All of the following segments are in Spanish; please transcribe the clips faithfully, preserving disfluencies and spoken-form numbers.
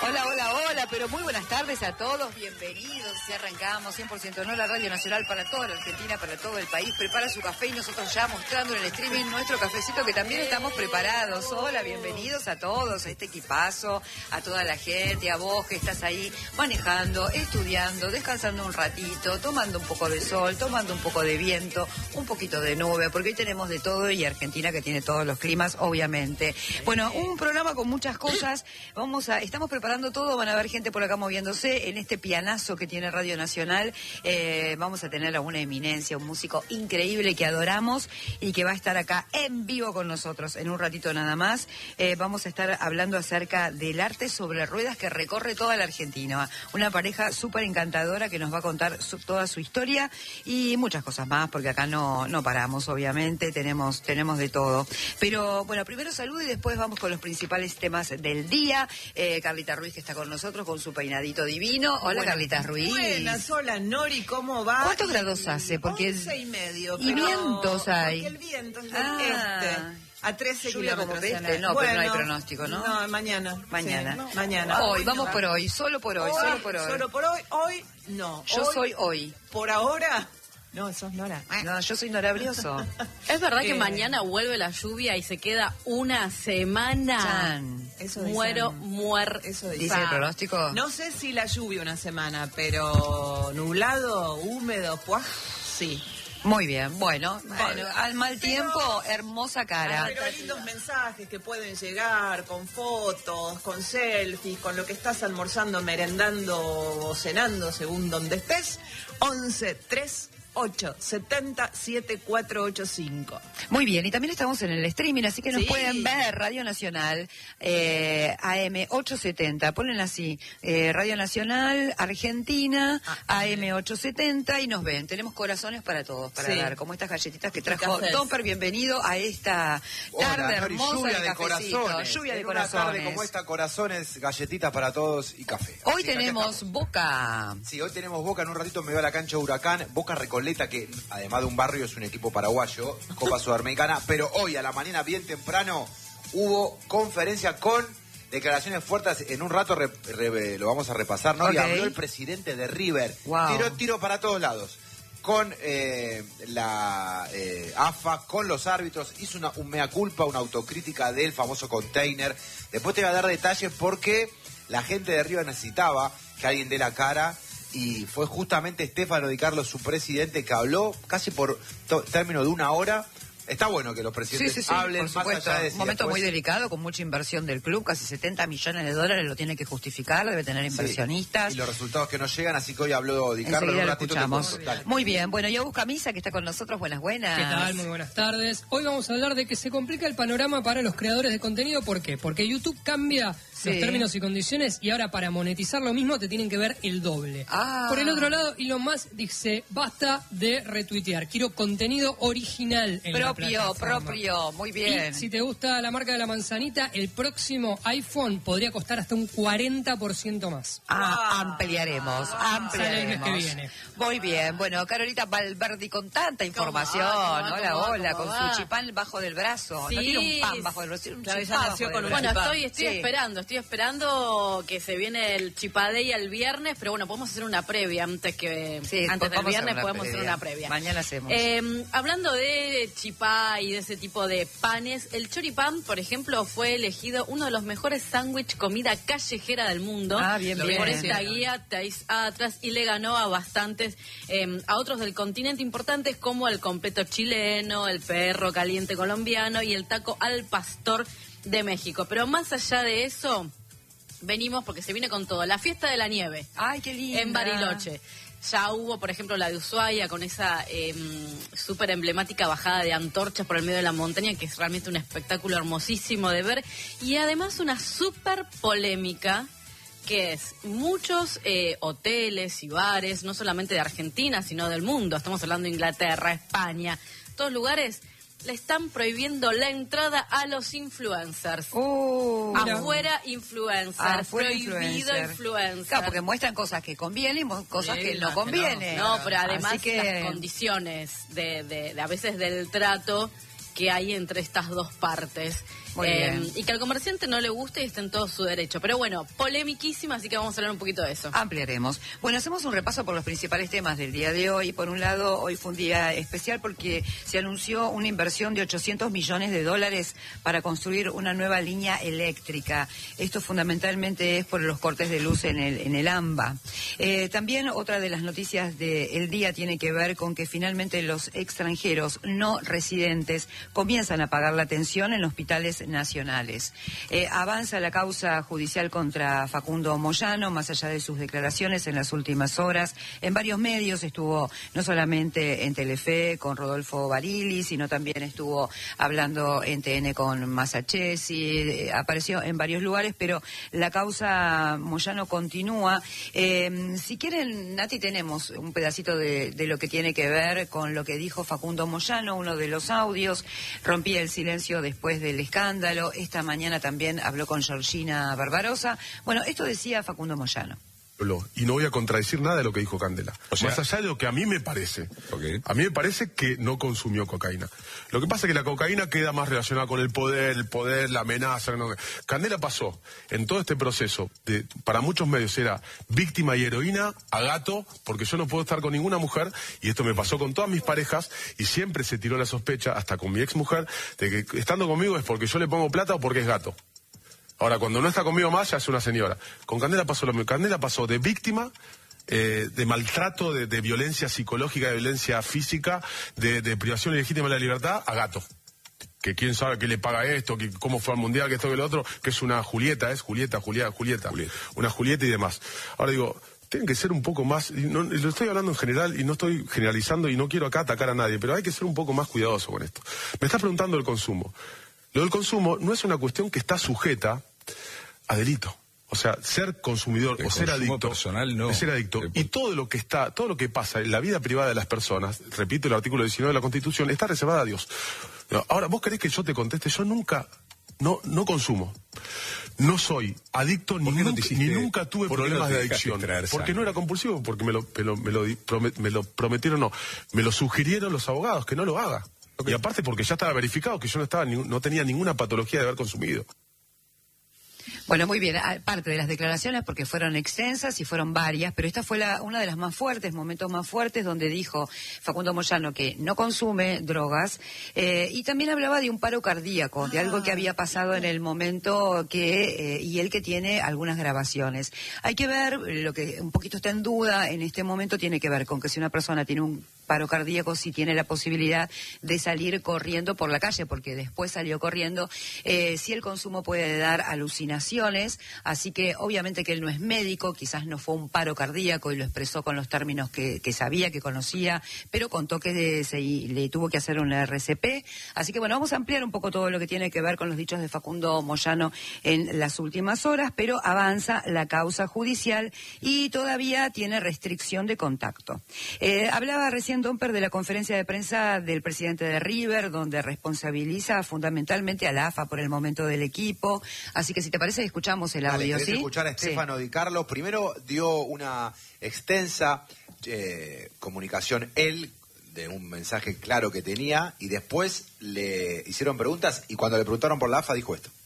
Hola, hola, hola, pero muy buenas tardes a todos, bienvenidos. Si arrancamos cien por ciento no la Radio Nacional para toda la Argentina, para todo el país. Prepara su café y nosotros ya mostrando en el streaming nuestro cafecito que también estamos preparados. Hola, bienvenidos a todos, a este equipazo, a toda la gente, a vos que estás ahí manejando, estudiando, descansando un ratito, tomando un poco de sol, tomando un poco de viento, un poquito de nube, porque hoy tenemos de todo y Argentina que tiene todos los climas, obviamente. Bueno, un programa con muchas cosas. Vamos a, estamos preparando todo, van a haber gente por acá moviéndose en este pianazo que tiene Radio Nacional. Eh, vamos a tener a una eminencia, un músico increíble que adoramos y que va a estar acá en vivo con nosotros en un ratito nada más. Eh, vamos a estar hablando acerca del arte sobre ruedas que recorre toda la Argentina. Una pareja súper encantadora que nos va a contar su, toda su historia y muchas cosas más, porque acá no, no paramos, obviamente, tenemos, tenemos de todo. Pero bueno, primero salud y después vamos con los principales temas del día. Eh, Carlita Ruiz, que está con nosotros con su peinadito divino. Hola, buenas, Carlita Ruiz. Buenas, hola Nori, ¿cómo va? ¿Cuántos grados hace? Porque once y medio. Y pero... vientos hay. Porque el viento es del ah. este. A trece kilómetros. Este? No, bueno, pero no hay pronóstico, ¿no? No, mañana. Mañana. Sí, no, mañana. Hoy, hoy vamos no. por hoy, solo por hoy, hoy, solo por hoy. Solo por hoy, hoy no. Yo hoy, soy hoy. Por ahora... No, sos Nora. No, yo soy Nora Brioso. ¿Es verdad que eh, mañana vuelve la lluvia y se queda una semana? Chan. Eso Muero, dicen. muer. Eso ¿Dice el pronóstico? No sé si la lluvia una semana, pero nublado, húmedo, pues sí. Muy bien, bueno, Bueno, bueno al mal pero- tiempo, hermosa cara. Pero lindos mensajes que pueden llegar con fotos, con selfies, con lo que estás almorzando, merendando o cenando, según donde estés. once tres ocho setenta siete cuatro ocho cinco. Muy bien, y también estamos en el streaming, así que nos Sí. pueden ver Radio Nacional, eh, A M ochocientos setenta, ponen así, eh, Radio Nacional, Argentina, Ah, A M ochocientos setenta, y nos ven. Tenemos corazones para todos, para Sí. dar, como estas galletitas que trajo cafés. Topper. Bienvenido a esta tarde Hola, Nori, hermosa lluvia de de cafecito. corazones. Lluvia de En una tarde corazones. como esta, corazones, galletitas para todos y café. Hoy Así que acá tenemos estamos. Boca. Sí, hoy tenemos Boca, en un ratito me voy a la cancha Huracán, Boca Recoleta, que además de un barrio es un equipo paraguayo, Copa Sudamericana, pero hoy a la mañana bien temprano hubo conferencia con declaraciones fuertes. En un rato re, re, lo vamos a repasar, ¿no? Y Ok. habló el presidente de River. Wow. Tiró tiro para todos lados. Con eh, la eh, A F A, con los árbitros, hizo una, un mea culpa, una autocrítica del famoso container. Después te voy a dar detalles porque la gente de River necesitaba que alguien dé la cara. Y fue justamente Estefano Di Carlo, su presidente, que habló casi por to- término de una hora. Está bueno que los Sí, presidentes sí, sí, hablen, por más supuesto. allá de Un si momento después- muy delicado, con mucha inversión del club, casi setenta millones de dólares, lo tiene que justificar, debe tener Sí, inversionistas. y los resultados que no llegan, así que hoy habló Di Carlo. Enseguida en un lo ratito te escuchamos. cuento. Dale. Muy bien, bueno, yo busco a Misa, que está con nosotros. Buenas, buenas. ¿Qué tal? Muy buenas tardes. Hoy vamos a hablar de que se complica el panorama para los creadores de contenido. ¿Por qué? Porque YouTube cambia Sí. los términos y condiciones y ahora para monetizar lo mismo te tienen que ver el doble. Ah. Por el otro lado, Elon Musk dice, basta de retuitear, quiero contenido original en la Propio, plataforma. propio, muy bien. Y si te gusta la marca de la manzanita, el próximo iPhone podría costar hasta un cuarenta por ciento más. Ah, ampliaremos, Sale el mes ampliaremos. que viene. Muy bien, bueno, Carolita Valverdi con tanta información. va? ¿Cómo va? Hola, ¿Cómo va? hola, ¿Cómo con va? su chipán bajo del brazo. No Sí. tiene un pan bajo del brazo, tiene un Claro, chipán ella nació bajo con del un brazo. Bueno, chipá. estoy, estoy Sí. esperando, estoy esperando que se viene el Chipadey el viernes, pero bueno, podemos hacer una previa antes que Sí, antes del vamos a hacer viernes una podemos hacer previa. una previa. Mañana hacemos. Eh, hablando de chipá y de ese tipo de panes, el choripán, por ejemplo, fue elegido uno de los mejores sándwich comida callejera del mundo. Ah, bien, bien. Por esta guía Thais atrás y le ganó a bastantes, eh, a otros del continente importantes como el completo chileno, el perro caliente colombiano y el taco al pastor de México. Pero más allá de eso, venimos porque se viene con todo. La fiesta de la nieve Ay, qué lindo. en Bariloche. Ya hubo, por ejemplo, la de Ushuaia con esa eh, súper emblemática bajada de antorchas por el medio de la montaña, que es realmente un espectáculo hermosísimo de ver. Y además una súper polémica, que es muchos eh, hoteles y bares, no solamente de Argentina, sino del mundo. Estamos hablando de Inglaterra, España, todos lugares. Le están prohibiendo la entrada a los influencers. Oh, Afuera influencers, Afuera prohibido influencer. influencer. Claro, porque muestran cosas que convienen y mo- cosas Sí, que las no que convienen. No, pero además Así que... las condiciones de, de, de a veces del trato que hay entre estas dos partes. Muy Eh, bien. y que al comerciante no le guste y esté en todo su derecho. Pero bueno, polemiquísima, así que vamos a hablar un poquito de eso. Ampliaremos. Bueno, hacemos un repaso por los principales temas del día de hoy. Por un lado, hoy fue un día especial porque se anunció una inversión de ochocientos millones de dólares para construir una nueva línea eléctrica. Esto fundamentalmente es por los cortes de luz en el, en el AMBA. Eh, también otra de las noticias del día tiene que ver con que finalmente los extranjeros no residentes comienzan a pagar la atención en hospitales nacionales. Eh, avanza la causa judicial contra Facundo Moyano, más allá de sus declaraciones en las últimas horas. En varios medios estuvo, no solamente en Telefe con Rodolfo Barili, sino también estuvo hablando en T N con Masachesi, eh, apareció en varios lugares, pero la causa Moyano continúa. Eh, si quieren, Nati, tenemos un pedacito de, de lo que tiene que ver con lo que dijo Facundo Moyano, uno de los audios. Rompía el silencio después del escándalo. Esta mañana también habló con Georgina Barbarosa. Bueno, esto decía Facundo Moyano. Y no voy a contradecir nada de lo que dijo Candela. O sea, más allá de lo que a mí me parece. Okay. A mí me parece que no consumió cocaína. Lo que pasa es que la cocaína queda más relacionada con el poder, el poder, la amenaza. No. Candela pasó en todo este proceso, de, para muchos medios era víctima y heroína a gato, porque yo no puedo estar con ninguna mujer, y esto me pasó con todas mis parejas, y siempre se tiró la sospecha, hasta con mi ex mujer, de que estando conmigo es porque yo le pongo plata o porque es gato. Ahora, cuando no está conmigo más, ya es una señora. Con Candela pasó lo mismo. Candela pasó de víctima, eh, de maltrato, de, de violencia psicológica, de violencia física, de, de privación ilegítima de la libertad, a gato. Que quién sabe qué le paga esto, que cómo fue al mundial, que esto, que lo otro, que es una Julieta, es Julieta, Julieta, Julieta. Julieta. Una Julieta y demás. Ahora digo, tienen que ser un poco más, y no, lo estoy hablando en general y no estoy generalizando y no quiero acá atacar a nadie, pero hay que ser un poco más cuidadoso con esto. Me está preguntando el consumo. Lo del consumo no es una cuestión que está sujeta a delito. O sea, ser consumidor el o ser adicto personal, no. es ser adicto. El... Y todo lo que está, todo lo que pasa en la vida privada de las personas, repito el artículo diecinueve de la Constitución, está reservada a Dios. Ahora, ¿vos querés que yo te conteste? Yo nunca, no, no consumo. No soy adicto ni, no nunca, ni nunca tuve problemas no de adicción. Porque sangre? no era compulsivo, porque me lo, me lo, me lo, me lo prometieron, no. Me lo sugirieron los abogados, que no lo haga. Okay. Y aparte porque ya estaba verificado que yo no estaba ni, no tenía ninguna patología de haber consumido. Bueno, muy bien, parte de las declaraciones, porque fueron extensas y fueron varias, pero esta fue la, una de las más fuertes, momentos más fuertes, donde dijo Facundo Moyano que no consume drogas, eh, y también hablaba de un paro cardíaco, ah. de algo que había pasado en el momento que, eh, y él que tiene algunas grabaciones. Hay que ver, lo que un poquito está en duda en este momento tiene que ver con que si una persona tiene un paro cardíaco, si tiene la posibilidad de salir corriendo por la calle, porque después salió corriendo, eh, si el consumo puede dar alucinaciones, así que obviamente que él no es médico, quizás no fue un paro cardíaco y lo expresó con los términos que, que sabía, que conocía, pero contó que de, se, le tuvo que hacer una R C P, así que bueno, vamos a ampliar un poco todo lo que tiene que ver con los dichos de Facundo Moyano en las últimas horas, pero avanza la causa judicial y todavía tiene restricción de contacto. Eh, hablaba recién Domper de la conferencia de prensa del presidente de River, donde responsabiliza fundamentalmente a la A F A por el momento del equipo. Así que si te parece, escuchamos el audio, Dale, ¿sí? escuchar a Estefano sí. Di Carlo. Primero dio una extensa eh, comunicación él, de un mensaje claro que tenía, y después le hicieron preguntas, y cuando le preguntaron por la A F A dijo esto.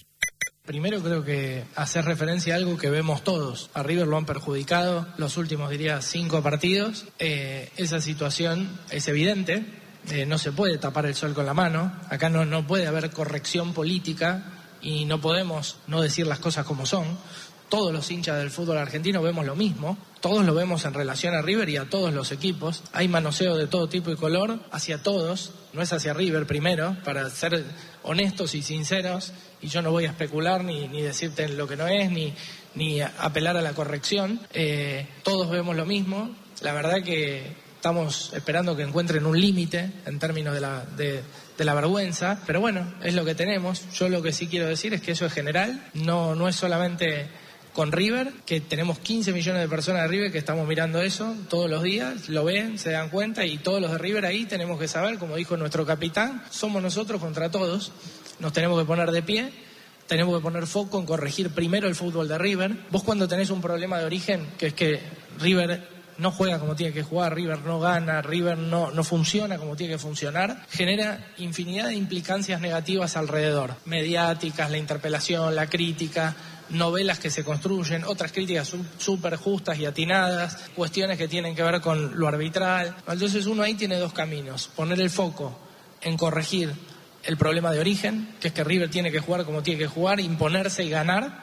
Primero creo que hacer referencia a algo que vemos todos. A River lo han perjudicado los últimos, diría, cinco partidos. Eh, esa situación es evidente. Eh, no se puede tapar el sol con la mano. Acá no, no puede haber corrección política y no podemos no decir las cosas como son. Todos los hinchas del fútbol argentino vemos lo mismo. Todos lo vemos en relación a River y a todos los equipos. Hay manoseo de todo tipo y color hacia todos. No es hacia River primero, para ser honestos y sinceros. Y yo no voy a especular ni, ni decirte lo que no es, ni, ni apelar a la corrección. Eh, todos vemos lo mismo. La verdad que estamos esperando que encuentren un límite en términos de la, de, de la vergüenza. Pero bueno, es lo que tenemos. Yo lo que sí quiero decir es que eso es general. No, no es solamente con River, que tenemos quince millones de personas de River que estamos mirando eso todos los días, lo ven, se dan cuenta, y todos los de River ahí tenemos que saber, como dijo nuestro capitán, somos nosotros contra todos, nos tenemos que poner de pie, tenemos que poner foco en corregir primero el fútbol de River. Vos cuando tenés un problema de origen, que es que River no juega como tiene que jugar, River no gana, River no, no funciona como tiene que funcionar, genera infinidad de implicancias negativas alrededor, mediáticas, la interpelación, la crítica, novelas que se construyen, otras críticas súper justas y atinadas, cuestiones que tienen que ver con lo arbitral. Entonces uno ahí tiene dos caminos: poner el foco en corregir el problema de origen, que es que River tiene que jugar como tiene que jugar, imponerse y ganar,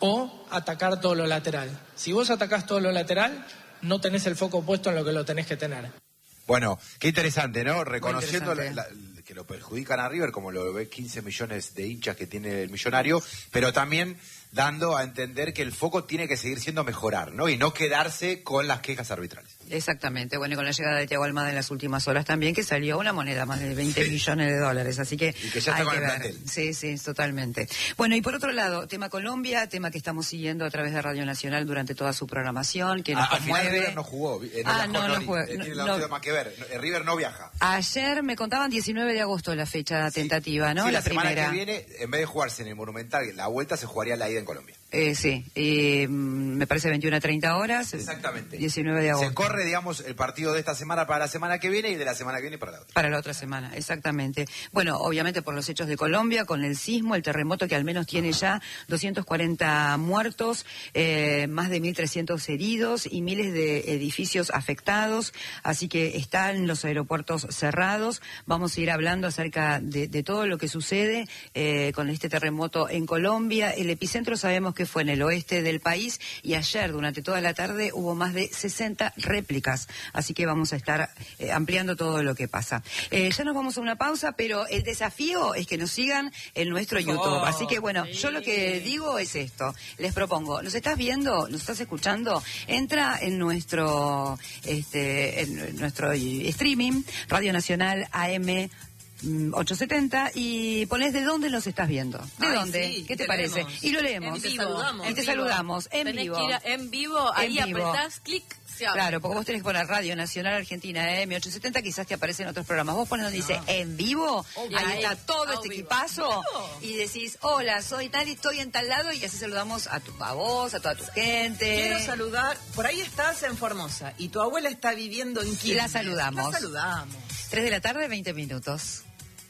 o atacar todo lo lateral. Si vos atacás todo lo lateral, no tenés el foco puesto en lo que lo tenés que tener. Bueno, qué interesante, ¿no? Reconociendo interesante. la, la, que lo perjudican a River, como lo ve quince millones de hinchas que tiene el Millonario, pero también dando a entender que el foco tiene que seguir siendo mejorar, ¿no? Y no quedarse con las quejas arbitrales. Exactamente, bueno, y con la llegada de Thiago Almada en las últimas horas también, que salió una moneda más de veinte sí. millones de dólares, así que y que ya está hay con que el ver. plantel. Sí, sí, totalmente. Bueno, y por otro lado, tema Colombia, tema que estamos siguiendo a través de Radio Nacional durante toda su programación, que nos Ah, al final conmueve. River no jugó. Eh, Ah, viajó, no, no Nori. juega, Eh, tiene no, la no. más que ver. Eh, River no viaja. Ayer me contaban diecinueve de agosto la fecha tentativa, ¿no? Sí, la, la semana primera. que viene, en vez de jugarse en el Monumental, la vuelta se jugaría la ida en Colombia. Eh, sí, eh, me parece veintiuna a treinta horas. Exactamente. diecinueve de agosto. Se corre, digamos, el partido de esta semana para la semana que viene y de la semana que viene para la otra. Para la otra semana, exactamente. Bueno, obviamente por los hechos de Colombia, con el sismo, el terremoto que al menos tiene ya doscientos cuarenta muertos, eh, más de mil trescientos heridos y miles de edificios afectados. Así que están los aeropuertos cerrados. Vamos a ir hablando acerca de, de todo lo que sucede eh, con este terremoto en Colombia. El epicentro sabemos que fue en el oeste del país y ayer durante toda la tarde hubo más de sesenta réplicas. Así que vamos a estar eh, ampliando todo lo que pasa. Eh, ya nos vamos a una pausa, pero el desafío es que nos sigan en nuestro YouTube. Oh, Así que bueno, sí. yo lo que digo es esto. Les propongo, ¿nos estás viendo? ¿Nos estás escuchando? Entra en nuestro, este, en nuestro streaming, Radio Nacional A M ochocientos setenta y ponés de dónde los estás viendo. ¿De Ay, dónde? sí, ¿Qué te queremos. parece? Y lo leemos. En vivo. saludamos. Y te En vivo. saludamos en Tenés vivo. que ir a- en vivo, ahí En vivo. apretás clic, se abre. Claro, porque vos tenés que poner Radio Nacional Argentina A M ochocientos setenta, quizás te aparecen otros programas. Vos pones donde dice en vivo, Obvio. ahí Ahí, está todo ah, este vivo. equipazo, y decís, hola, soy tal y estoy en tal lado, y así saludamos a, tu, a vos, a toda tu gente. Quiero saludar, por ahí estás en Formosa y tu abuela está viviendo en Quilmes. La saludamos. La saludamos. Tres de la tarde, veinte minutos.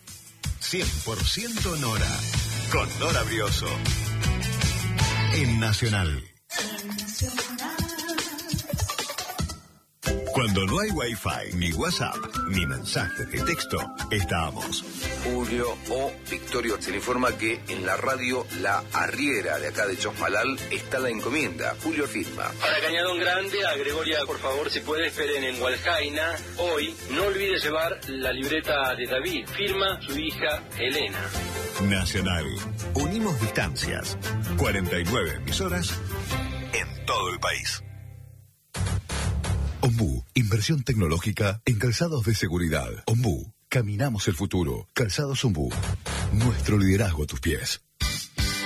cien por ciento Nora, con Nora Brioso. En Nacional. Cuando no hay Wi-Fi, ni WhatsApp, ni mensajes de texto, estamos. Julio o Victorio, se le informa que en la radio La Arriera de acá de Chosmalal está la encomienda. Julio firma. Para Cañadón Grande, a Gregoria, por favor, si puede, esperen en Hualjaina. Hoy, no olvide llevar la libreta de David. Firma su hija Elena. Nacional. Unimos distancias. cuarenta y nueve emisoras en todo el país. Ombú, inversión tecnológica en calzados de seguridad. Ombú, caminamos el futuro. Calzados Ombú, nuestro liderazgo a tus pies.